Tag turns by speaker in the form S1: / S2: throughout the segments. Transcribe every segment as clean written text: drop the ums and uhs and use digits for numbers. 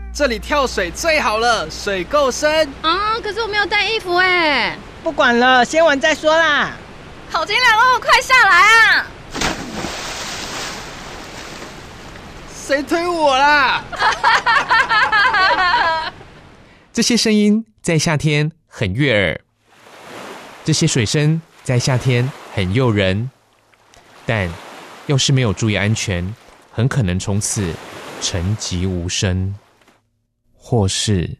S1: 这里跳水最好了，水够深
S2: 啊！可是我没有带衣服哎。
S3: 不管了，先玩再说啦。
S2: 好清凉哦，快下来啊！
S1: 谁推我啦？
S4: 这些声音在夏天很悦耳，这些水声在夏天很诱人，但要是没有注意安全，很可能从此沉寂无声，或是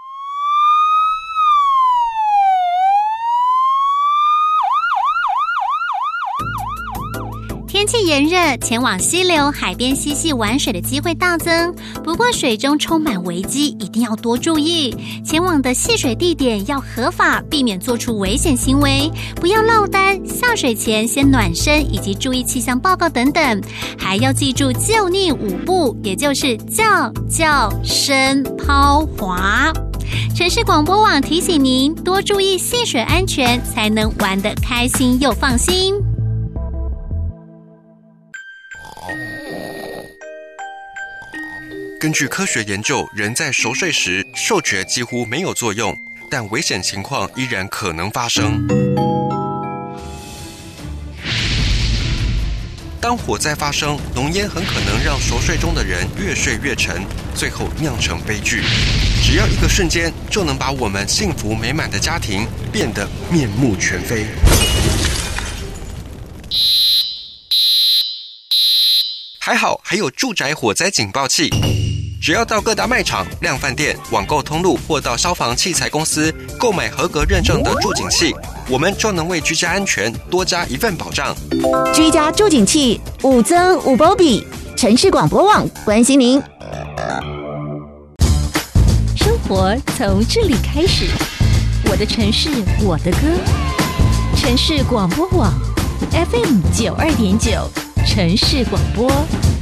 S5: 天气炎热，前往溪流、海边嬉戏玩水的机会大增。不过水中充满危机，一定要多注意。前往的戏水地点要合法，避免做出危险行为，不要落单。下水前先暖身，以及注意气象报告等等。还要记住救溺5步，也就是叫、升、抛、划。城市广播网提醒您多注意戏水安全，才能玩得开心又放心。
S6: 根据科学研究，人在熟睡时嗅觉几乎没有作用，但危险情况依然可能发生。当火灾发生，浓烟很可能让熟睡中的人越睡越沉，最后酿成悲剧。只要一个瞬间，就能把我们幸福美满的家庭变得面目全非。还好还有住宅火灾警报器，只要到各大卖场、量贩店、网购通路或到消防器材公司购买合格认证的住警器，我们就能为居家安全多加一份保障。
S7: 居家住警器5增5保比，城市广播网关心您。
S8: 生活从这里开始，我的城市，我的歌。城市广播网 FM92.9，城市广播。